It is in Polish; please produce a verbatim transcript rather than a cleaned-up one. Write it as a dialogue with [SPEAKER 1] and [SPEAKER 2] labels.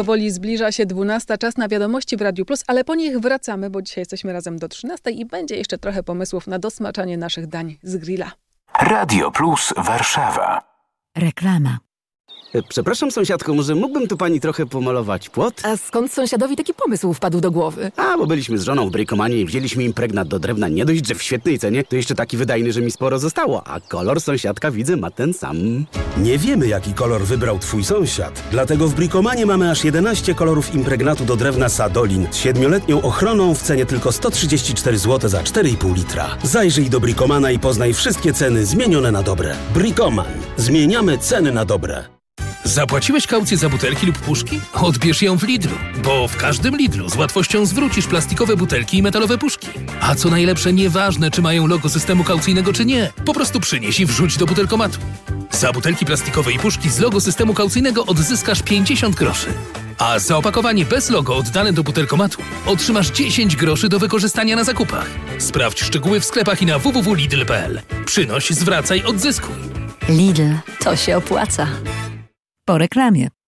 [SPEAKER 1] powoli zbliża się dwunasta, czas na wiadomości w Radiu Plus, ale po nich wracamy, bo dzisiaj jesteśmy razem do trzynastej i będzie jeszcze trochę pomysłów na dosmaczanie naszych dań z grilla.
[SPEAKER 2] Radio Plus Warszawa.
[SPEAKER 3] Reklama.
[SPEAKER 4] Przepraszam, sąsiadko, może mógłbym tu pani trochę pomalować płot?
[SPEAKER 3] A skąd sąsiadowi taki pomysł wpadł do głowy?
[SPEAKER 4] A, bo byliśmy z żoną w Brikomanie i wzięliśmy impregnat do drewna nie dość, że w świetnej cenie, to jeszcze taki wydajny, że mi sporo zostało. A kolor sąsiadka, widzę, ma ten sam.
[SPEAKER 5] Nie wiemy, jaki kolor wybrał twój sąsiad. Dlatego w Brikomanie mamy aż jedenaście kolorów impregnatu do drewna Sadolin z siedmioletnią ochroną w cenie tylko sto trzydzieści cztery złote za cztery i pół litra. Zajrzyj do Brikomana i poznaj wszystkie ceny zmienione na dobre. Brikoman. Zmieniamy ceny na dobre.
[SPEAKER 6] Zapłaciłeś kaucję za butelki lub puszki? Odbierz ją w Lidlu, bo w każdym Lidlu z łatwością zwrócisz plastikowe butelki i metalowe puszki. A co najlepsze, nieważne czy mają logo systemu kaucyjnego czy nie, po prostu przynieś i wrzuć do butelkomatu. Za butelki plastikowe i puszki z logo systemu kaucyjnego odzyskasz pięćdziesiąt groszy. A za opakowanie bez logo oddane do butelkomatu otrzymasz dziesięć groszy do wykorzystania na zakupach. Sprawdź szczegóły w sklepach i na w w w kropka lidl kropka p l. Przynoś, zwracaj, odzyskuj.
[SPEAKER 3] Lidl, to się opłaca. Po reklamie.